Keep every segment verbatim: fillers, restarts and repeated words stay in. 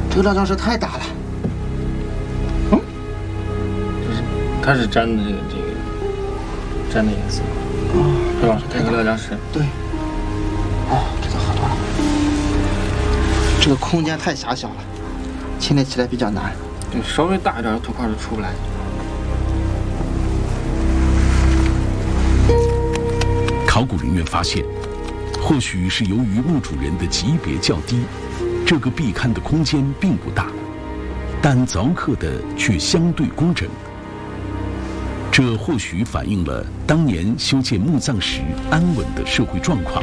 这个料教室太大了。 嗯，就是它是粘的这个这个粘的颜色，哦，是吧？这个料教室。 对。哦，这个好多了。这个空间太狭小了，清理起来比较难。 对，稍微大一点的土块就出不来。 考古人员发现，或许是由于墓主人的级别较低，这个壁龛的空间并不大，但凿刻的却相对工整。这或许反映了当年修建墓葬时安稳的社会状况。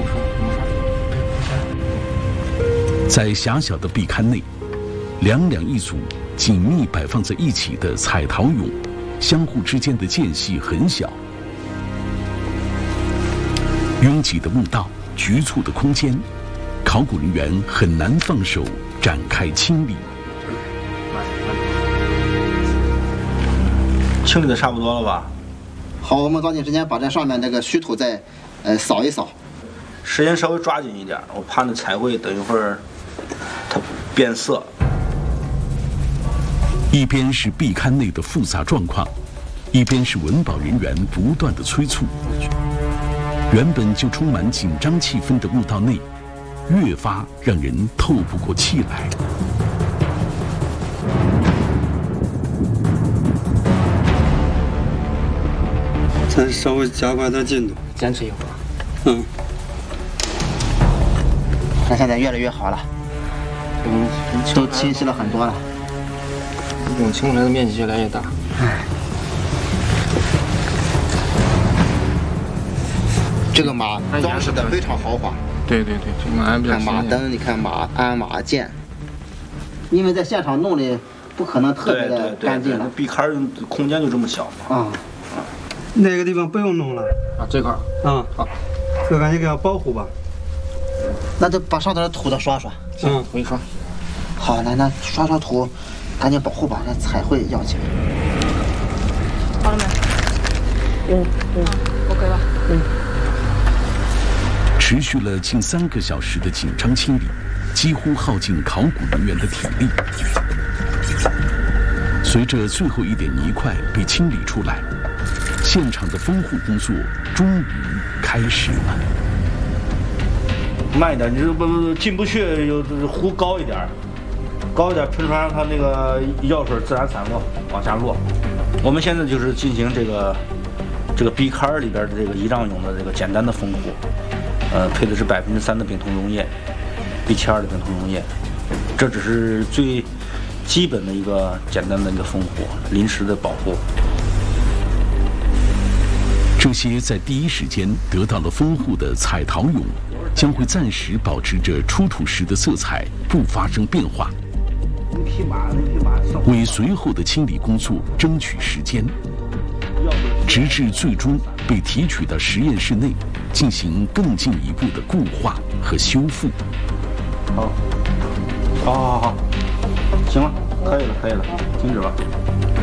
在狭小的壁龛内，两两一组紧密摆放在一起的彩陶俑，相互之间的间隙很小。拥挤的墓道，局促的空间，考古人员很难放手展开清理。 清理的差不多了吧？ 好，我们抓紧时间把这上面那个虚土再，呃，扫一扫。 时间稍微抓紧一点，我怕那彩绘等一会儿它变色。 一边是壁龛内的复杂状况，一边是文保人员不断的催促。原本就充满紧张气氛的墓道内，越发让人透不过气来。 咱稍微加快点进度， 坚持一会儿。 嗯。 那现在越来越好了， 嗯， 都清晰了很多了。 这种清出来的面积越来越大。 哎。这个马装饰的非常豪华。 对对对，这马鞍比较看马灯，你看马鞍、马剑，因为在现场弄的不可能特别的干净了。 壁龛空间就这么小嘛。 啊。 那个地方不用弄了。 啊，这块儿。 啊。好。这赶紧给它保护吧。 那就把上头的土都刷刷。 嗯，涂一刷。 好，来，那刷刷土，赶紧保护吧，那彩绘要紧。 好了没？嗯嗯 ，OK 吧？嗯。 持续了近三个小时的紧张清理，几乎耗尽考古人员的体力。随着最后一点泥块被清理出来，现场的封护工作终于开始了。 慢一点，你这不进不去，有壶高一点，高一点喷出来，它那个药水自然散落，往下落。我们现在就是进行这个这个壁龛里边的这个仪仗俑的这个简单的封护。呃，配的是百分之三的丙酮溶液，B 七二的丙酮溶液，这只是最基本的一个简单的一个封护，临时的保护。 这些在第一时间得到了封护的彩陶俑，将会暂时保持着出土时的色彩，不发生变化，为随后的清理工作争取时间，直至最终被提取到实验室内，进行更进一步的固化和修复。 好，好，好，好，行了，可以了，可以了，停止吧。